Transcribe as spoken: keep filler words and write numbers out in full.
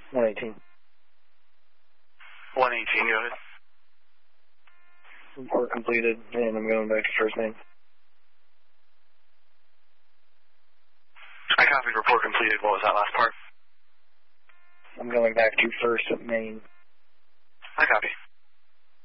one eighteen. one eighteen, go ahead. Report completed, and I'm going back to first name. I copied report completed. What was that last part? I'm going back to first main. I copy.